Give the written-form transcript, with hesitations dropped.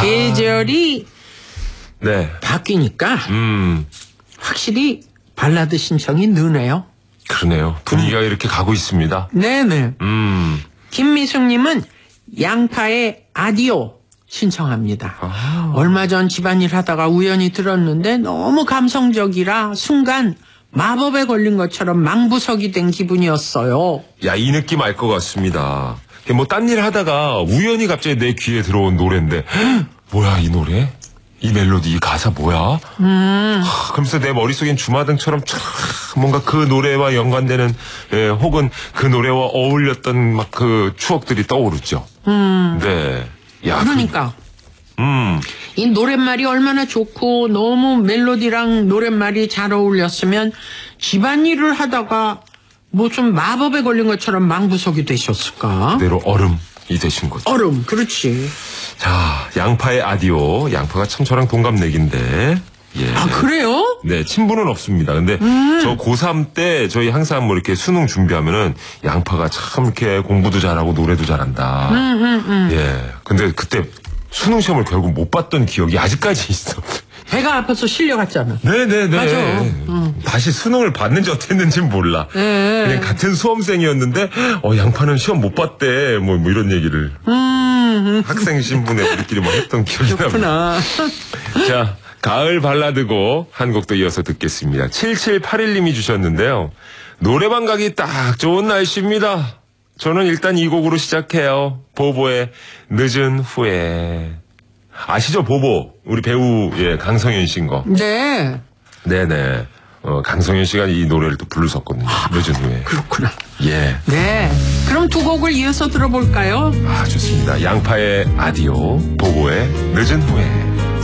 계절이 네. 바뀌니까 확실히 발라드 신청이 느네요. 그러네요. 분위기가 이렇게 가고 있습니다. 네네. 김미숙님은 양파의 아디오 신청합니다. 얼마 전 집안일 하다가 우연히 들었는데 너무 감성적이라 순간 마법에 걸린 것처럼 망부석이 된 기분이었어요. 야, 이 느낌 알 것 같습니다. 뭐 딴 일 하다가 우연히 갑자기 내 귀에 들어온 노래인데 뭐야 이 노래? 이 멜로디, 이 가사 뭐야? 그러면서 내 머릿속엔 주마등처럼 뭔가 그 노래와 연관되는 혹은 그 노래와 어울렸던 막 그 추억들이 떠오르죠. 네. 야, 그러니까 이 노랫말이 얼마나 좋고 너무 멜로디랑 노랫말이 잘 어울렸으면 집안일을 하다가 뭐 좀 마법에 걸린 것처럼 망부석이 되셨을까? 그대로 얼음이 되신 거죠. 얼음, 그렇지. 자, 양파의 아디오. 양파가 참 저랑 동갑내기인데. 예. 아, 그래요? 네, 친분은 없습니다. 근데 저 고3 때 저희 항상 뭐 이렇게 수능 준비하면은 양파가 참 이렇게 공부도 잘하고 노래도 잘한다. 예. 근데 그때 수능 시험을 결국 못 봤던 기억이 아직까지 있어. 배가 아파서 실려갔잖아. 네네네. 맞아. 다시 수능을 봤는지 어땠는지는 몰라. 네. 그냥 같은 수험생이었는데, 양파는 시험 못 봤대. 뭐 이런 얘기를. 학생 신분에 우리끼리 막 했던 기억이 납니다. 그렇구나. 자, 가을 발라드고 한 곡도 이어서 듣겠습니다. 7781님이 주셨는데요. 노래방 가기 딱 좋은 날씨입니다. 저는 일단 이 곡으로 시작해요. 보보의 늦은 후에. 아시죠, 보보? 우리 배우, 강성현 씨인 거. 네. 네네. 강성현 씨가 이 노래를 또 불렀었거든요. 늦은 후에. 그렇구나. 예. 네. 그럼 두 곡을 이어서 들어볼까요? 좋습니다. 양파의 아디오, 보보의 늦은 후에.